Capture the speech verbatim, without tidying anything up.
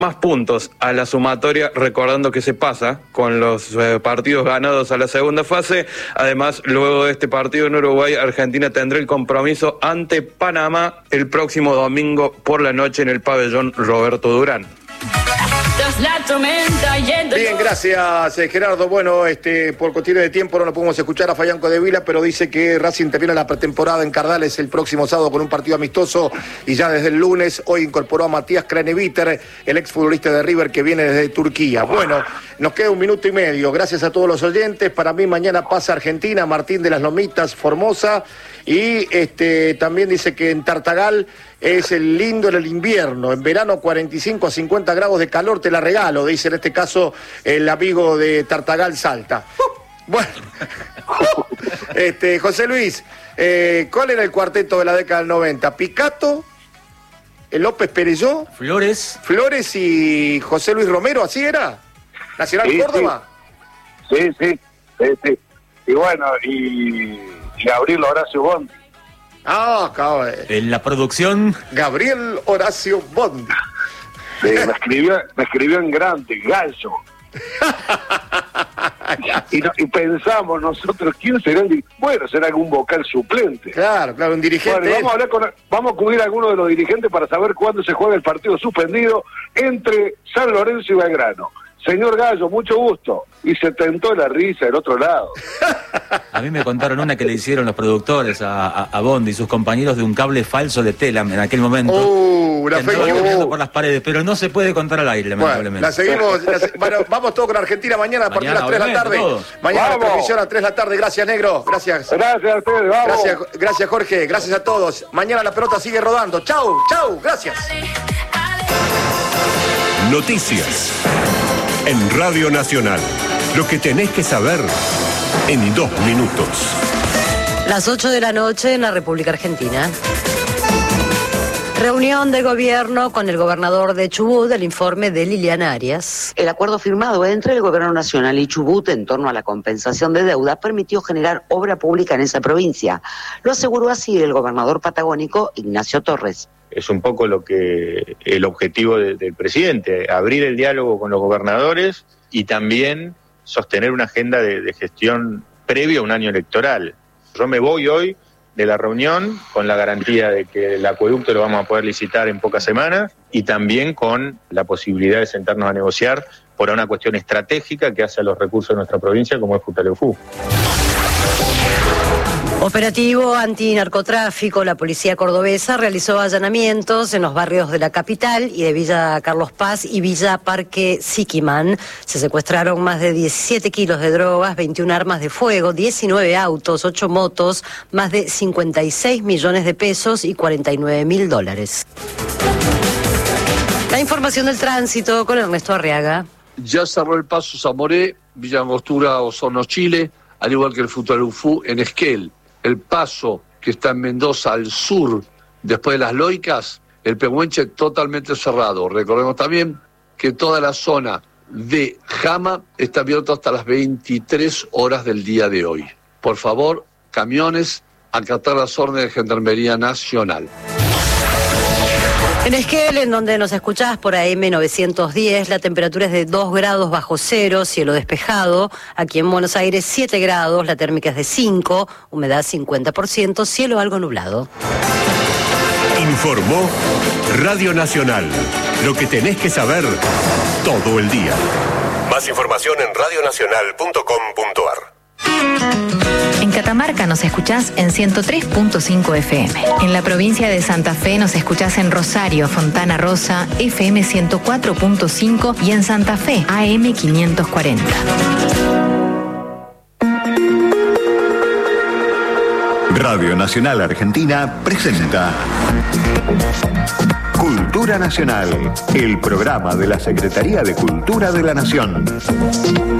más puntos a la sumatoria, recordando que se pasa con los eh, partidos ganados a la segunda fase. Además, luego de este partido en Uruguay, Argentina tendrá el compromiso ante Panamá el próximo domingo por la noche en el pabellón Roberto Durán. Bien, gracias Gerardo. Bueno, este, por cuestiones de tiempo no lo podemos escuchar a Fabián Codevila, pero dice que Racing termina la pretemporada en Cardales el próximo sábado con un partido amistoso y ya desde el lunes hoy incorporó a Matías Kraneviter, el exfutbolista de River que viene desde Turquía. Bueno, nos queda un minuto y medio. Gracias a todos los oyentes. Para mí mañana pasa Argentina, Martín de las Lomitas, Formosa, y este también dice que en Tartagal es el lindo en el invierno, en verano cuarenta y cinco a cincuenta grados de calor te la regalo, dice en este caso el amigo de Tartagal Salta. Bueno, este José Luis, eh, ¿cuál era el cuarteto de la década del noventa? Picato, el López Perelló, Flores, Flores y José Luis Romero, ¿así era? Nacional sí, Córdoba. Sí, sí, sí, sí, sí. Y bueno, y, y Gabriel Horacio Bondi. Ah, cabrón. En la producción, Gabriel Horacio Bondi. Sí, me escribió, me escribió en grande, gallo. y, no, y pensamos nosotros, ¿quién será el di- Bueno, será algún vocal suplente. Claro, claro, un dirigente. Bueno, vamos a hablar con, vamos a cubrir a algunos de los dirigentes para saber cuándo se juega el partido suspendido entre San Lorenzo y Belgrano. Señor Gallo, mucho gusto. Y se tentó la risa del otro lado. a mí me contaron una que le hicieron los productores a, a, a Bondi y sus compañeros de un cable falso de Telam en aquel momento. Uh, una Que andaba fake news. caminando por las paredes, pero no se puede contar al aire, Bueno, lamentablemente. la seguimos. la se- bueno, vamos todos con Argentina mañana a partir de las Mañana, tres de la tarde. obviamente, todo. Mañana la Vamos. transmisión a tres de la tarde. Gracias, negro. Gracias. Gracias a ustedes, vamos. Gracias, gracias, Jorge. Gracias a todos. Mañana la pelota sigue rodando. Chau, chau. Gracias. Noticias en Radio Nacional. Lo que tenés que saber en dos minutos. Las ocho de la noche en la República Argentina. Reunión de gobierno con el gobernador de Chubut, el informe de Liliana Arias. El acuerdo firmado entre el Gobierno Nacional y Chubut en torno a la compensación de deuda permitió generar obra pública en esa provincia. Lo aseguró así el gobernador patagónico Ignacio Torres. Es un poco lo que el objetivo de, del presidente, abrir el diálogo con los gobernadores y también sostener una agenda de, de gestión previo a un año electoral. Yo me voy hoy de la reunión con la garantía de que el acueducto lo vamos a poder licitar en pocas semanas y también con la posibilidad de sentarnos a negociar por una cuestión estratégica que hace a los recursos de nuestra provincia como es Futaleufú. Operativo antinarcotráfico. La policía cordobesa realizó allanamientos en los barrios de la capital y de Villa Carlos Paz y Villa Parque Siquimán. Se secuestraron más de diecisiete kilos de drogas, veintiuna armas de fuego, diecinueve autos, ocho motos, más de cincuenta y seis millones de pesos y cuarenta y nueve mil dólares. La información del tránsito con Ernesto Arriaga. Ya cerró el paso Zamoré, Villa Angostura, Osorno, Chile, al igual que el Futaleufú en Esquel. El paso que está en Mendoza al sur, después de las Loicas, el Pehuenche totalmente cerrado. Recordemos también que toda la zona de Jama está abierta hasta las veintitrés horas del día de hoy. Por favor, camiones, acatar las órdenes de Gendarmería Nacional. En Esquel, en donde nos escuchás por A M novecientos diez, la temperatura es de dos grados bajo cero, cielo despejado. Aquí en Buenos Aires, siete grados, la térmica es de cinco, humedad cincuenta por ciento, cielo algo nublado. Informó Radio Nacional. Lo que tenés que saber todo el día. Más información en radio nacional punto com punto a r. En Catamarca nos escuchás en ciento tres punto cinco F M. En la provincia de Santa Fe nos escuchás en Rosario, Fontana Rosa, F M ciento cuatro punto cinco y en Santa Fe, A M quinientos cuarenta. Radio Nacional Argentina presenta Cultura Nacional, el programa de la Secretaría de Cultura de la Nación.